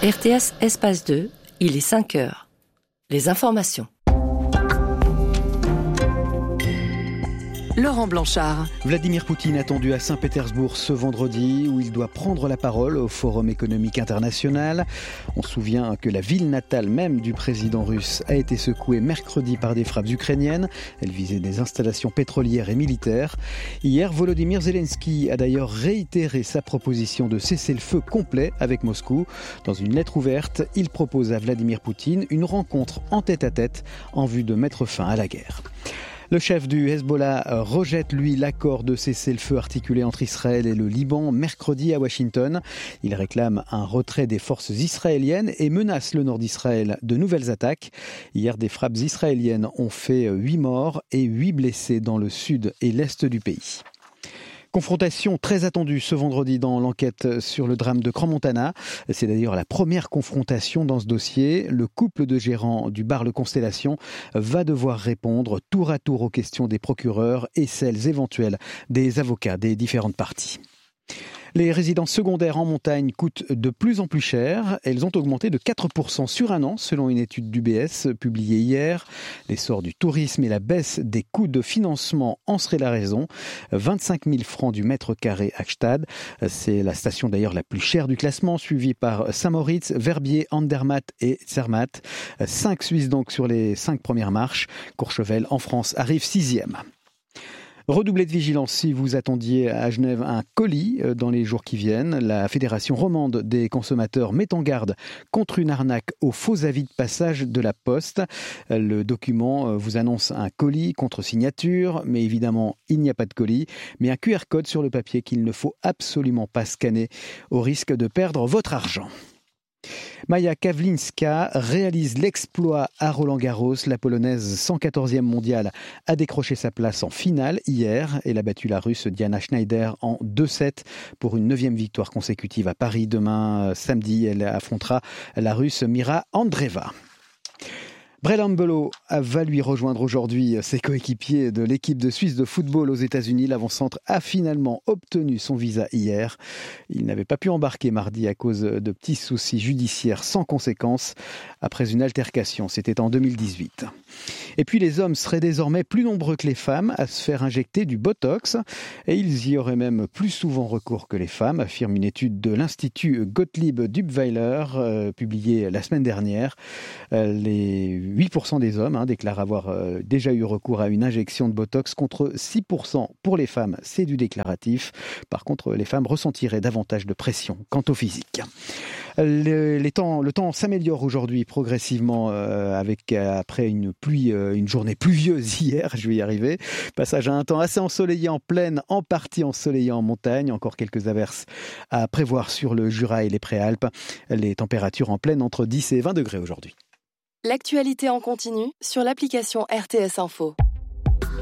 RTS Espace 2, il est 5 heures. Les informations. Laurent Blanchard. Vladimir Poutine attendu à Saint-Pétersbourg ce vendredi où il doit prendre la parole au Forum économique international. On se souvient que la ville natale même du président russe a été secouée mercredi par des frappes ukrainiennes. Elles visaient des installations pétrolières et militaires. Hier, Volodymyr Zelensky a d'ailleurs réitéré sa proposition de cessez-le-feu complet avec Moscou. Dans une lettre ouverte, il propose à Vladimir Poutine une rencontre en tête-à-tête en vue de mettre fin à la guerre. Le chef du Hezbollah rejette, lui, l'accord de cessez-le-feu articulé entre Israël et le Liban mercredi à Washington. Il réclame un retrait des forces israéliennes et menace le nord d'Israël de nouvelles attaques. Hier, des frappes israéliennes ont fait 8 morts et 8 blessés dans le sud et l'est du pays. Confrontation très attendue ce vendredi dans l'enquête sur le drame de Crans-Montana. C'est d'ailleurs la première confrontation dans ce dossier. Le couple de gérants du bar Le Constellation va devoir répondre tour à tour aux questions des procureurs et celles éventuelles des avocats des différentes parties. Les résidences secondaires en montagne coûtent de plus en plus cher. Elles ont augmenté de 4% sur un an, selon une étude d'UBS publiée hier. L'essor du tourisme et la baisse des coûts de financement en seraient la raison. 25 000 francs du mètre carré à Gstad. C'est la station d'ailleurs la plus chère du classement, suivie par Saint-Moritz, Verbier, Andermatt et Zermatt. 5 Suisses donc sur les 5 premières marches. Courchevel en France arrive 6e. Redoublez de vigilance si vous attendiez à Genève un colis dans les jours qui viennent. La Fédération romande des consommateurs met en garde contre une arnaque aux faux avis de passage de la Poste. Le document vous annonce un colis contre signature, mais évidemment, il n'y a pas de colis, mais un QR code sur le papier qu'il ne faut absolument pas scanner au risque de perdre votre argent. Maja Kawlinska réalise l'exploit à Roland-Garros. La Polonaise 114e mondiale a décroché sa place en finale hier. Elle a battu la Russe Diana Schneider en 2-7 pour une 9e victoire consécutive à Paris. Demain, samedi, elle affrontera la Russe Mira Andreeva. Brel Embolo va lui rejoindre aujourd'hui ses coéquipiers de l'équipe de Suisse de football aux États-Unis. L'avant-centre a finalement obtenu son visa hier. Il n'avait pas pu embarquer mardi à cause de petits soucis judiciaires sans conséquence après une altercation. C'était en 2018. Et puis les hommes seraient désormais plus nombreux que les femmes à se faire injecter du Botox. Et ils y auraient même plus souvent recours que les femmes, affirme une étude de l'Institut Gottlieb Dubbweiler publiée la semaine dernière. Les 8% des hommes déclarent avoir déjà eu recours à une injection de Botox contre 6% pour les femmes. C'est du déclaratif. Par contre, les femmes ressentiraient davantage de pression quant au physique. Le temps s'améliore aujourd'hui progressivement après une journée pluvieuse hier, je vais y arriver. Passage à un temps assez ensoleillé en plaine, en partie ensoleillé en montagne. Encore quelques averses à prévoir sur le Jura et les Préalpes. Les températures en plaine entre 10 et 20 degrés aujourd'hui. L'actualité en continu sur l'application RTS Info.